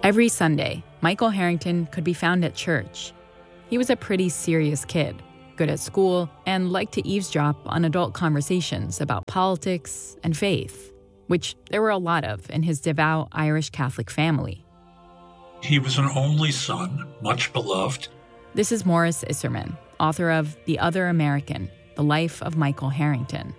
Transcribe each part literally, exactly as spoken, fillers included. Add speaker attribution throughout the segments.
Speaker 1: Every Sunday, Michael Harrington could be found at church. He was a pretty serious kid, good at school, and liked to eavesdrop on adult conversations about politics and faith, which there were a lot of in his devout Irish Catholic family.
Speaker 2: He was an only son, much beloved.
Speaker 1: This is Morris Isserman, author of The Other American, The Life of Michael Harrington.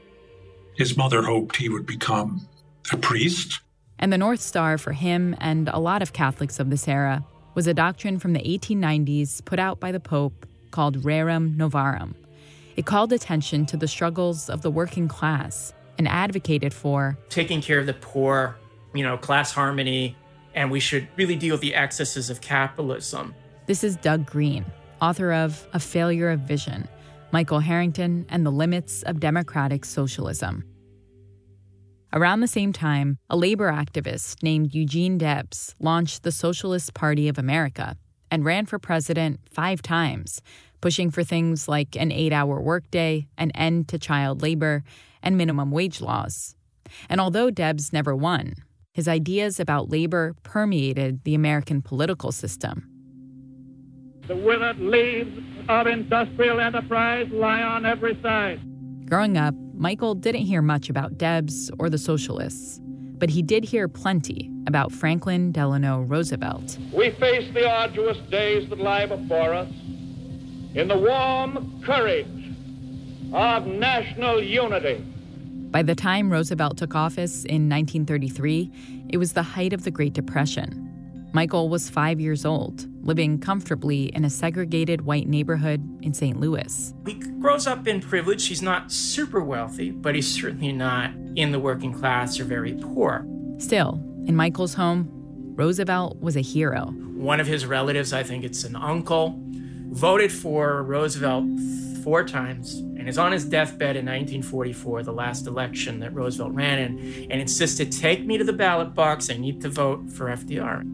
Speaker 2: His mother hoped he would become a priest.
Speaker 1: And the North Star for him and a lot of Catholics of this era was a doctrine from the eighteen nineties put out by the Pope called Rerum Novarum. It called attention to the struggles of the working class and advocated for
Speaker 3: taking care of the poor, you know, class harmony, and we should really deal with the excesses of capitalism.
Speaker 1: This is Doug Green, author of A Failure of Vision, Michael Harrington and the Limits of Democratic Socialism. Around the same time, a labor activist named Eugene Debs launched the Socialist Party of America and ran for president five times, pushing for things like an eight-hour workday, an end to child labor, and minimum wage laws. And although Debs never won, his ideas about labor permeated the American political system.
Speaker 4: The withered leaves of industrial enterprise lie on every side.
Speaker 1: Growing up, Michael didn't hear much about Debs or the socialists, but he did hear plenty about Franklin Delano Roosevelt.
Speaker 4: We face the arduous days that lie before us in the warm courage of national unity.
Speaker 1: By the time Roosevelt took office in nineteen thirty-three, it was the height of the Great Depression. Michael was five years old, living comfortably in a segregated white neighborhood in Saint Louis.
Speaker 3: He grows up in privilege. He's not super wealthy, but he's certainly not in the working class or very poor.
Speaker 1: Still, in Michael's home, Roosevelt was a hero.
Speaker 3: One of his relatives, I think it's an uncle, voted for Roosevelt four times and is on his deathbed in nineteen forty-four, the last election that Roosevelt ran in, and insisted, take me to the ballot box, I need to vote for F D R.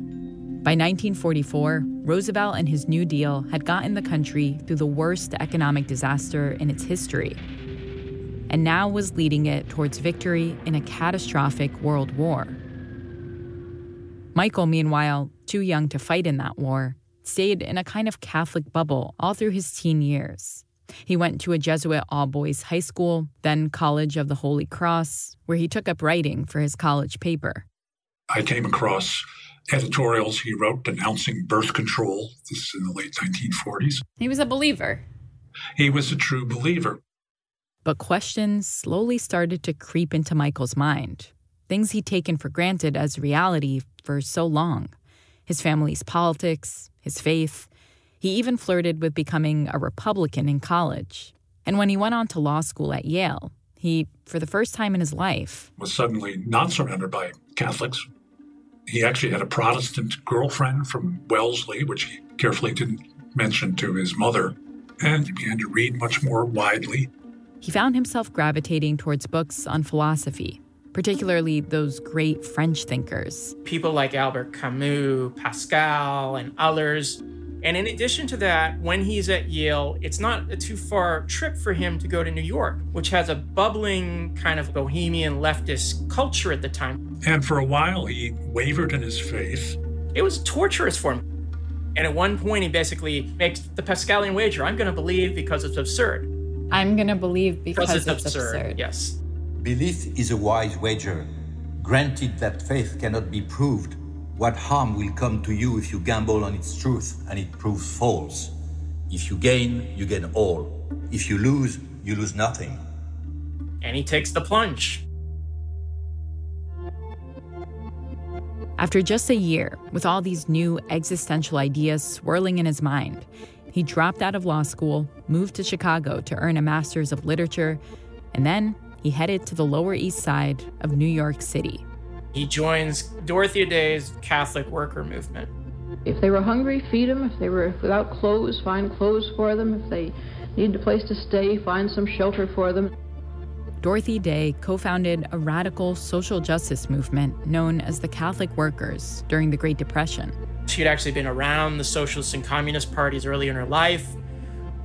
Speaker 1: By nineteen forty-four, Roosevelt and his New Deal had gotten the country through the worst economic disaster in its history, and now was leading it towards victory in a catastrophic world war. Michael, meanwhile, too young to fight in that war, stayed in a kind of Catholic bubble all through his teen years. He went to a Jesuit all-boys high school, then College of the Holy Cross, where he took up writing for his college paper.
Speaker 2: I came across editorials he wrote denouncing birth control. This is in the late nineteen forties.
Speaker 1: He was a believer.
Speaker 2: He was a true believer.
Speaker 1: But questions slowly started to creep into Michael's mind, things he'd taken for granted as reality for so long. His family's politics, his faith. He even flirted with becoming a Republican in college. And when he went on to law school at Yale, he, for the first time in his life,
Speaker 2: was suddenly not surrounded by Catholics. He actually had a Protestant girlfriend from Wellesley, which he carefully didn't mention to his mother, and he began to read much more widely.
Speaker 1: He found himself gravitating towards books on philosophy, particularly those great French thinkers.
Speaker 3: People like Albert Camus, Pascal, and others. And in addition to that, when he's at Yale, it's not a too far trip for him to go to New York, which has a bubbling kind of bohemian leftist culture at the time.
Speaker 2: And for a while, he wavered in his faith.
Speaker 3: It was torturous for him. And at one point, he basically makes the Pascalian wager, I'm going to believe because it's absurd.
Speaker 1: I'm going to believe because,
Speaker 3: because it's,
Speaker 1: it's
Speaker 3: absurd.
Speaker 1: absurd.
Speaker 3: Yes.
Speaker 5: Belief is a wise wager. Granted that faith cannot be proved, what harm will come to you if you gamble on its truth and it proves false? If you gain, you gain all. If you lose, you lose nothing.
Speaker 3: And he takes the plunge.
Speaker 1: After just a year, with all these new existential ideas swirling in his mind, he dropped out of law school, moved to Chicago to earn a master's of literature, and then he headed to the Lower East Side of New York City.
Speaker 3: He joins Dorothea Day's Catholic worker movement.
Speaker 6: If they were hungry, feed them. If they were without clothes, find clothes for them. If they needed a place to stay, find some shelter for them.
Speaker 1: Dorothy Day co-founded a radical social justice movement known as the Catholic Workers during the Great Depression.
Speaker 3: She had actually been around the socialist and communist parties early in her life,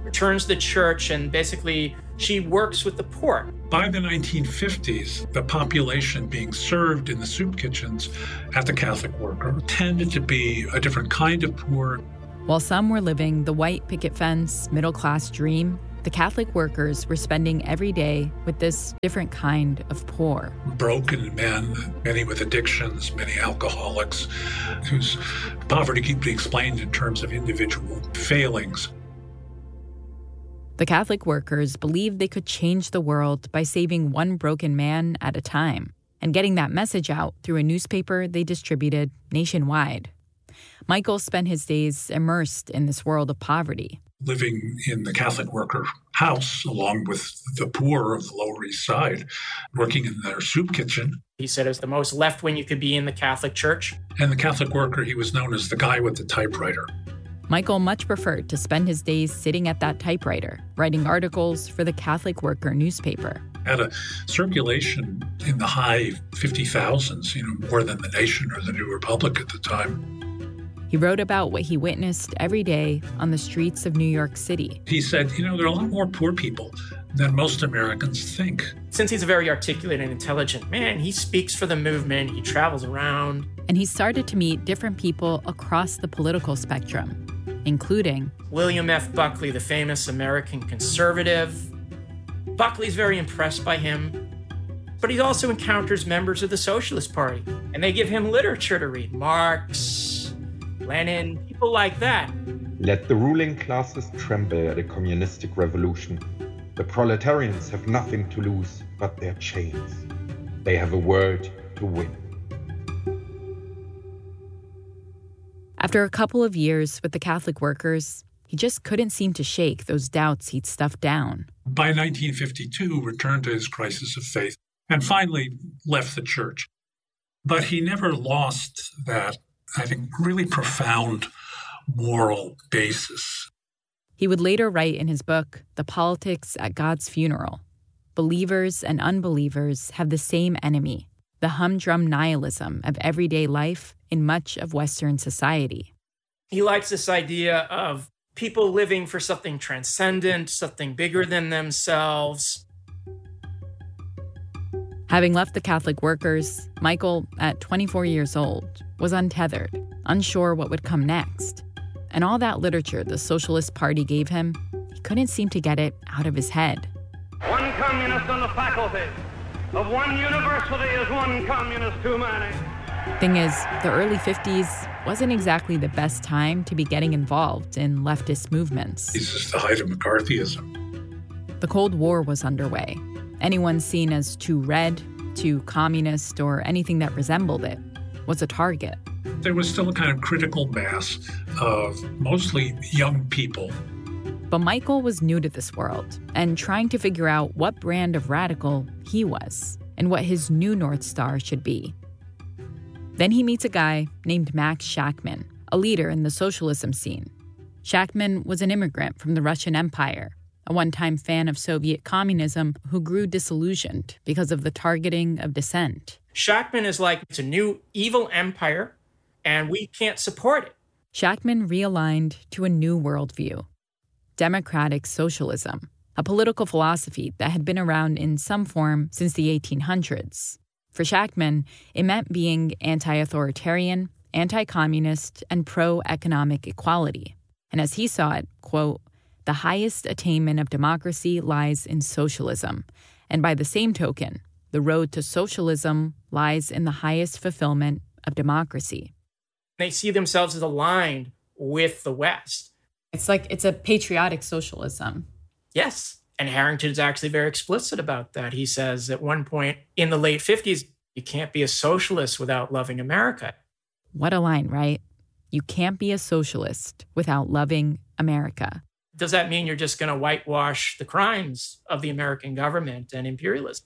Speaker 3: returns to the church, and basically she works with the poor.
Speaker 2: By the nineteen fifties, the population being served in the soup kitchens at the Catholic Worker tended to be a different kind of poor.
Speaker 1: While some were living the white picket fence, middle-class dream, the Catholic workers were spending every day with this different kind of poor.
Speaker 2: Broken men, many with addictions, many alcoholics, whose poverty could be explained in terms of individual failings.
Speaker 1: The Catholic workers believed they could change the world by saving one broken man at a time and getting that message out through a newspaper they distributed nationwide. Michael spent his days immersed in this world of poverty.
Speaker 2: Living in the Catholic Worker house along with the poor of the Lower East Side, working in their soup kitchen.
Speaker 3: He said it was the most left-wing you could be in the Catholic Church.
Speaker 2: And the Catholic Worker, he was known as the guy with the typewriter.
Speaker 1: Michael much preferred to spend his days sitting at that typewriter, writing articles for the Catholic Worker newspaper.
Speaker 2: Had a circulation in the high fifty thousands, you know, more than The Nation or The New Republic at the time.
Speaker 1: He wrote about what he witnessed every day on the streets of New York City.
Speaker 2: He said, you know, there are a lot more poor people than most Americans think.
Speaker 3: Since he's a very articulate and intelligent man, he speaks for the movement, he travels around.
Speaker 1: And he started to meet different people across the political spectrum, including
Speaker 3: William F. Buckley, the famous American conservative. Buckley's very impressed by him, but he also encounters members of the Socialist Party, and they give him literature to read. Marx, Lenin, people like that.
Speaker 7: Let the ruling classes tremble at a communistic revolution. The proletarians have nothing to lose but their chains. They have a world to win.
Speaker 1: After a couple of years with the Catholic Workers, he just couldn't seem to shake those doubts he'd stuffed down.
Speaker 2: By nineteen fifty-two, returned to his crisis of faith and finally left the church. But he never lost that, I think, really profound moral basis.
Speaker 1: He would later write in his book, The Politics at God's Funeral, believers and unbelievers have the same enemy, the humdrum nihilism of everyday life in much of Western society.
Speaker 3: He likes this idea of people living for something transcendent, something bigger than themselves.
Speaker 1: Having left the Catholic Workers, Michael, at twenty-four years old, was untethered, unsure what would come next. And all that literature the Socialist Party gave him, he couldn't seem to get it out of his head.
Speaker 4: One communist on the faculty of one university is one communist too many.
Speaker 1: Thing is, the early fifties wasn't exactly the best time to be getting involved in leftist movements.
Speaker 2: This is the height of McCarthyism.
Speaker 1: The Cold War was underway. Anyone seen as too red, too communist, or anything that resembled it was a target.
Speaker 2: There was still a kind of critical mass of mostly young people.
Speaker 1: But Michael was new to this world and trying to figure out what brand of radical he was and what his new North Star should be. Then he meets a guy named Max Shachtman, a leader in the socialism scene. Shachtman was an immigrant from the Russian Empire, a one-time fan of Soviet communism who grew disillusioned because of the targeting of dissent.
Speaker 3: Shachtman is like, it's a new evil empire, and we can't support it.
Speaker 1: Shachtman realigned to a new worldview, democratic socialism, a political philosophy that had been around in some form since the eighteen hundreds. For Shachtman, it meant being anti-authoritarian, anti-communist, and pro-economic equality. And as he saw it, quote, the highest attainment of democracy lies in socialism. And by the same token, the road to socialism lies in the highest fulfillment of democracy.
Speaker 3: They see themselves as aligned with the West.
Speaker 1: It's like it's a patriotic socialism.
Speaker 3: Yes. And Harrington's actually very explicit about that. He says at one point in the late fifties, you can't be a socialist without loving America.
Speaker 1: What a line, right? You can't be a socialist without loving America.
Speaker 3: Does that mean you're just going to whitewash the crimes of the American government and imperialism?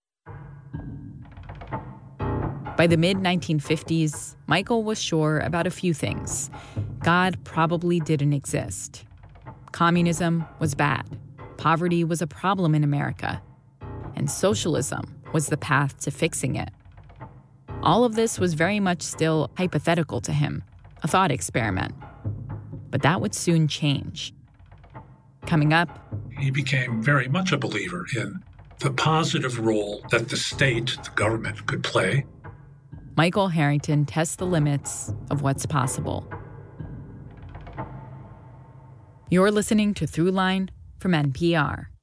Speaker 1: By the mid nineteen fifties, Michael was sure about a few things. God probably didn't exist. Communism was bad. Poverty was a problem in America. And socialism was the path to fixing it. All of this was very much still hypothetical to him, a thought experiment. But that would soon change. Coming up,
Speaker 2: he became very much a believer in the positive role that the state, the government, could play.
Speaker 1: Michael Harrington tests the limits of what's possible. You're listening to Throughline from N P R.